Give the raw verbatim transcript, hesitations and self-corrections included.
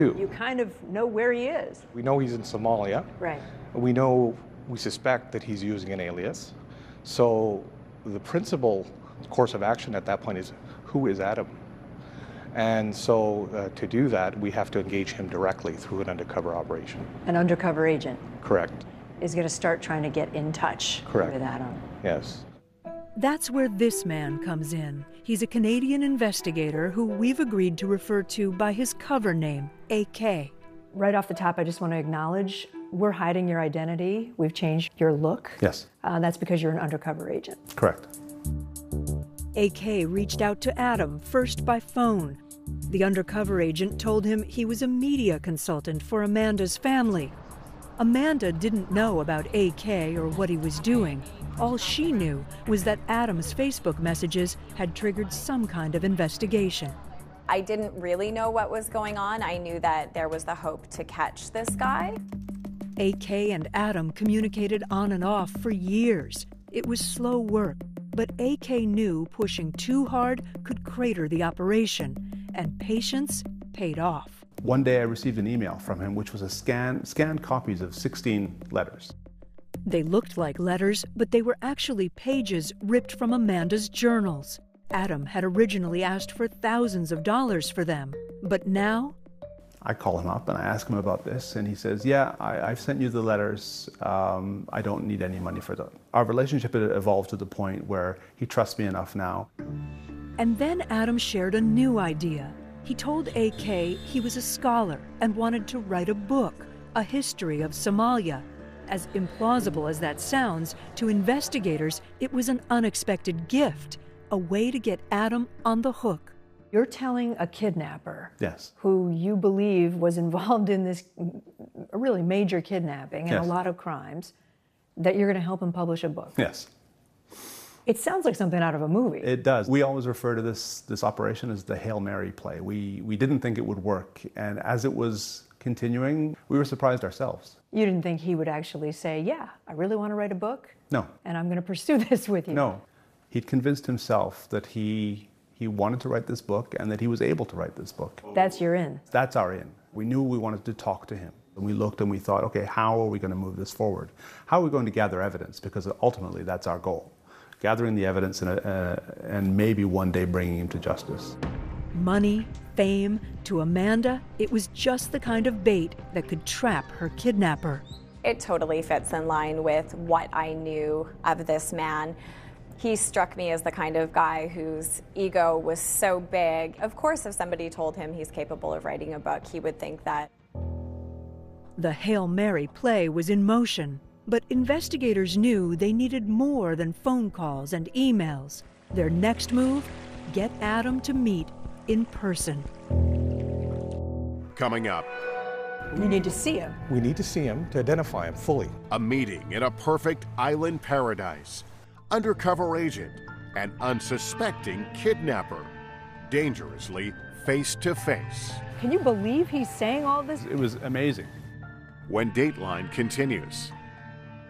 You kind of know where he is. We know he's in Somalia. Right. We know, we suspect that he's using an alias. So the principal course of action at that point is, who is Adam? And so uh, to do that, we have to engage him directly through an undercover operation. An undercover agent. Correct. Is going to start trying to get in touch Correct. with Adam. Yes. That's where this man comes in. He's a Canadian investigator who we've agreed to refer to by his cover name, A K. Right off the top, I just want to acknowledge we're hiding your identity. We've changed your look. Yes. Uh, that's because you're an undercover agent. Correct. A K reached out to Adam, first by phone. The undercover agent told him he was a media consultant for Amanda's family. Amanda didn't know about A K or what he was doing. All she knew was that Adam's Facebook messages had triggered some kind of investigation. I didn't really know what was going on. I knew that there was the hope to catch this guy. A K and Adam communicated on and off for years. It was slow work, but A K knew pushing too hard could crater the operation, and patience paid off. One day I received an email from him, which was a scan, scanned copies of sixteen letters. They looked like letters, but they were actually pages ripped from Amanda's journals. Adam had originally asked for thousands of dollars for them, but now? I call him up and I ask him about this, and he says, yeah, I, I've sent you the letters. Um, I don't need any money for them. Our relationship had evolved to the point where he trusts me enough now. And then Adam shared a new idea. He told A K he was a scholar and wanted to write a book, a history of Somalia. As implausible as that sounds, to investigators, it was an unexpected gift, a way to get Adam on the hook. You're telling a kidnapper, yes, who you believe was involved in this really major kidnapping and yes. a lot of crimes, that you're going to help him publish a book. Yes. It sounds like something out of a movie. It does. We always refer to this, this operation as the Hail Mary play. We, we didn't think it would work, and as it was continuing, we were surprised ourselves. You didn't think he would actually say, yeah, I really want to write a book? No. And I'm going to pursue this with you? No. He'd convinced himself that he, he wanted to write this book and that he was able to write this book. That's your in? That's our in. We knew we wanted to talk to him. And we looked and we thought, okay, how are we going to move this forward? How are we going to gather evidence? Because ultimately that's our goal. Gathering the evidence and, uh, and maybe one day bringing him to justice. Money, fame, to Amanda, it was just the kind of bait that could trap her kidnapper. It totally fits in line with what I knew of this man. He struck me as the kind of guy whose ego was so big. Of course, if somebody told him he's capable of writing a book, he would think that. The Hail Mary play was in motion, but investigators knew they needed more than phone calls and emails. Their next move, get Adam to meet in person. Coming up. You need to see him. We need to see him to identify him fully. A meeting in a perfect island paradise. Undercover agent and unsuspecting kidnapper. Dangerously face to face. Can you believe he's saying all this? It was amazing. When Dateline continues.